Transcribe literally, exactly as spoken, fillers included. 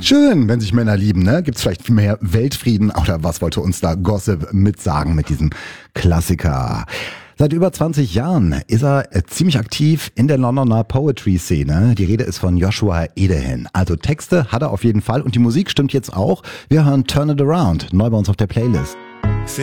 Schön, wenn sich Männer lieben, ne? Gibt's vielleicht mehr Weltfrieden oder was wollte uns da Gossip mitsagen mit diesem Klassiker? Seit über zwanzig Jahren ist er ziemlich aktiv in der Londoner Poetry-Szene. Die Rede ist von Joshua Edehin. Also Texte hat er auf jeden Fall und die Musik stimmt jetzt auch. Wir hören Turn It Around, neu bei uns auf der Playlist.